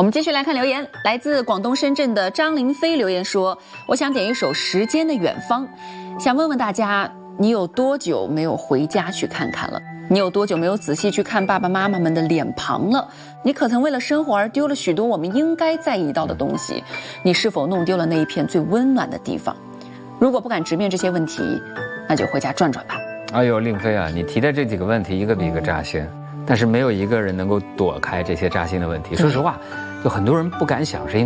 我们继续来看留言，来自广东深圳的张林飞留言说：“我想点一首《时间的远方》，想问问大家，你有多久没有回家去看看了？你有多久没有仔细去看爸爸妈妈们的脸庞了？你可曾为了生活而丢了许多我们应该在意到的东西？你是否弄丢了那一片最温暖的地方？如果不敢直面这些问题，那就回家转转吧。” 哎呦，令飞啊，你提的这几个问题一个比一个扎心，但是没有一个人能够躲开这些扎心的问题。说实话，有很多人不敢想，是因为